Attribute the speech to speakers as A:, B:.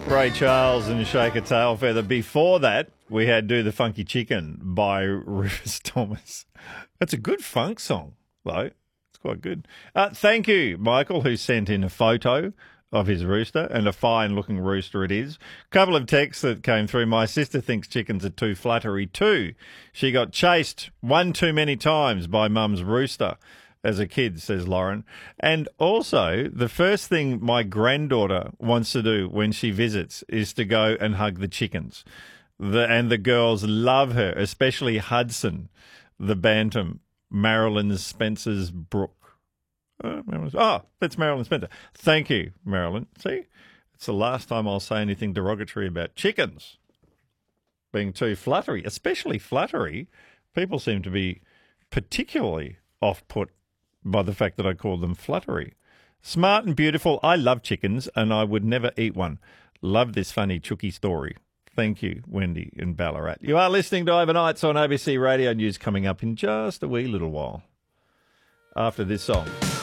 A: Ray Charles and Shake a Tail Feather. Before that, we had Do the Funky Chicken by Rufus Thomas. That's a good funk song, though. It's quite good. Thank you, Michael, who sent in a photo of his rooster, and a fine-looking rooster it is. Couple of texts that came through. My sister thinks chickens are too fluttery too. She got chased one too many times by mum's rooster as a kid, says Lauren. And also, the first thing my granddaughter wants to do when she visits is to go and hug the chickens. And the girls love her, especially Hudson, the bantam, Marilyn Spencer's brook. That's Marilyn Spencer. Thank you, Marilyn. See, it's the last time I'll say anything derogatory about chickens being too fluttery, especially fluttery. People seem to be particularly off-put by the fact that I call them fluttery. Smart and beautiful. I love chickens and I would never eat one. Love this funny Chucky story. Thank you, Wendy in Ballarat. You are listening to Overnights on ABC Radio News, coming up in just a wee little while after this song.